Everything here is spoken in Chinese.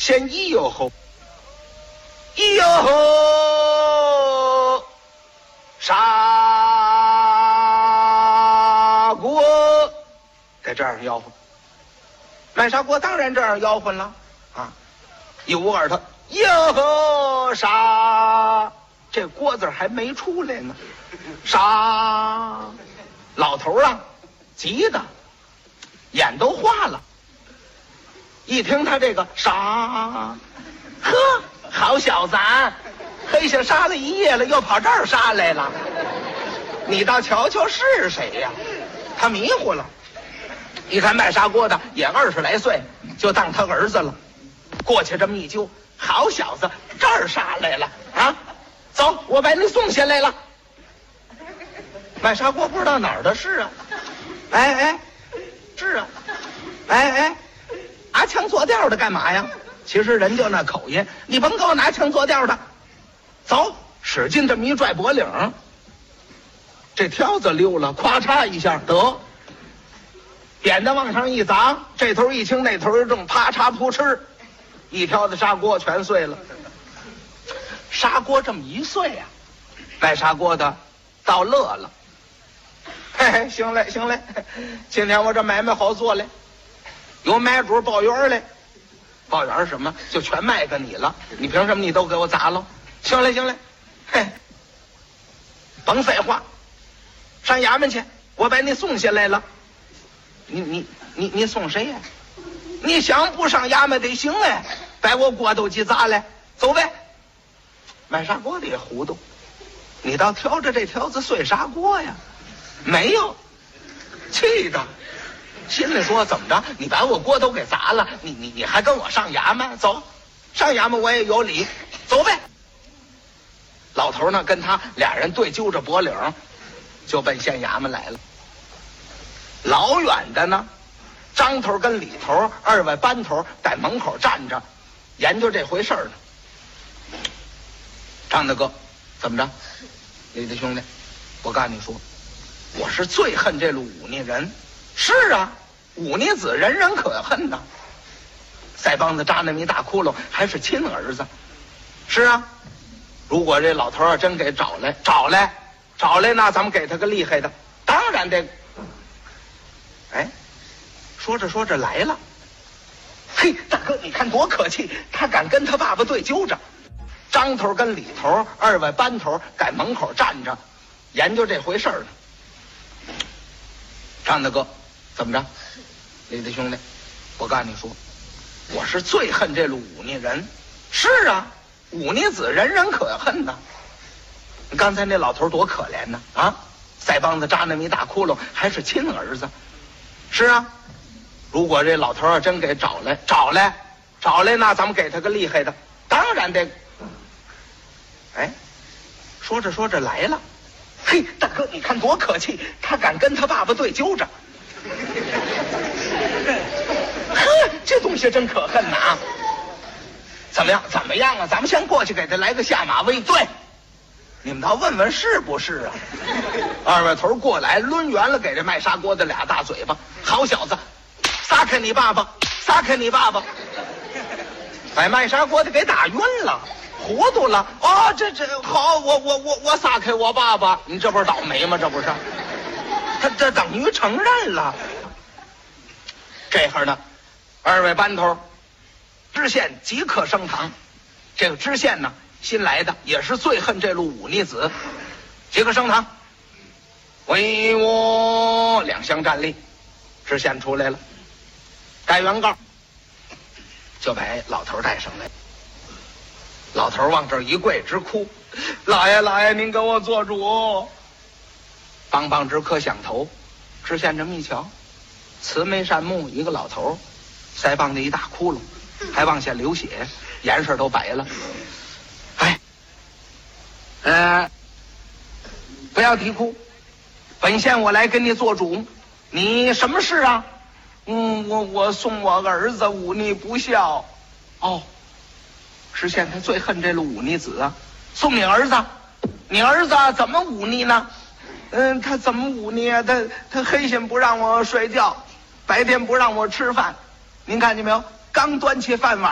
先一哟吼，一哟吼，砂锅，得这样吆喝。卖砂锅当然这样吆喝了啊！一捂耳朵，哟吼砂，这锅字还没出来呢，砂，老头啊，急的眼都花了。一听他这个杀，呵，好小子啊，黑下杀了一夜了，又跑这儿杀来了，你倒瞧瞧是谁呀？他迷糊了，一看卖砂锅的也20来岁，就当他儿子了。过去这么一揪，好小子，这儿杀来了啊！走，我把你送下来了。卖砂锅不知道哪儿的事啊，哎，是啊，哎。拿腔作调的干嘛呀？其实人就那口音，你甭给我拿腔作调的。走，使劲这么一拽脖领，这挑子溜了，咵嚓一下得，扁担往上一砸，这头一轻那头一重，啪嚓扑哧，一挑子砂锅全碎了。砂锅这么一碎啊，卖砂锅的倒乐了。嘿嘿，行嘞，今天我这买卖好做嘞。有买主报员来，报员什么就全卖给你了，你凭什么你都给我砸了？行嘞，嘿，甭废话，上衙门去，我把你送下来了。你送谁呀？你想不上衙门得行哎，把我锅都给砸来，走呗。卖砂锅的也糊涂，你倒挑着这条子碎砂锅呀？没有，气的。心里说怎么着？你把我锅都给砸了，你还跟我上衙门？走，上衙门我也有理，走呗。老头呢跟他俩人对揪着脖领，就奔县衙门来了。老远的呢，张头跟李头2位班头在门口站着，研究这回事呢。张大哥，怎么着？李大兄弟，我告诉你说，我是最恨这路忤逆人。是啊，忤逆子人人可恨呐，腮帮子扎那么一大窟窿，还是亲儿子。是啊，如果这老头真给找来，那咱们给他个厉害的，当然得。哎，说着来了，嘿，大哥，你看多可气，他敢跟他爸爸对揪着。张头跟李头2位班头在门口站着，研究这回事呢。张大哥，怎么着？李大兄弟，我告诉你说，我是最恨这路忤逆人。是啊，忤逆子人人可恨呐。刚才那老头多可怜呢啊，腮帮子扎那么一大窟窿，还是亲儿子。是啊，如果这老头真给找来，那咱们给他个厉害的，当然得。哎，说着来了。嘿，大哥，你看多可气，他敢跟他爸爸对揪着。呵，这东西真可恨呐啊！怎么样啊？咱们先过去给他来个下马威。对，你们倒问问是不是啊？2位头过来抡圆了，给这卖砂锅的2大嘴巴。好小子，撒开你爸爸，把卖砂锅的给打晕了。糊涂了哦，这好，我撒开我爸爸，你这不是倒霉吗？这不是，他这等于承认了。这会儿呢，2位班头，知县即刻升堂。这个知县呢，新来的，也是最恨这路忤逆子，即刻升堂。为我2相站立。知县出来了，盖原告，就把老头带上来。老头往这儿一跪，直哭：“老爷，您给我做主！”梆直磕响头。知县这么一瞧，慈眉善目一个老头，腮帮子一大窟窿，还往下流血，颜色都白了。不要啼哭，本县我来跟你做主，你什么事啊？我送我儿子忤逆不孝。哦。知县他最恨这路忤逆子啊，送你儿子，你儿子怎么忤逆呢？他怎么忤逆啊？他黑心不让我睡觉，白天不让我吃饭，您看见没有？刚端起饭碗